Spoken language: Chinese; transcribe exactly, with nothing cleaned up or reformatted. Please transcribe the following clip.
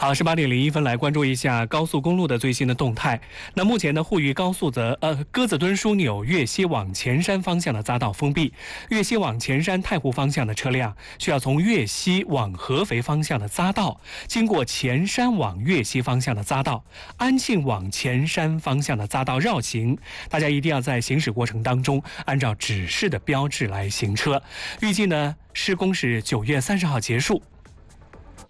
好，是八点零一分，来关注一下高速公路的最新的动态。那目前呢，沪渝高速则呃鸽子墩枢纽粤西往前山方向的匝道封闭，粤西往前山太湖方向的车辆需要从粤西往合肥方向的匝道，经过前山往粤西方向的匝道，安庆往前山方向的匝道绕行。大家一定要在行驶过程当中按照指示的标志来行车。预计呢，施工是九月三十号结束。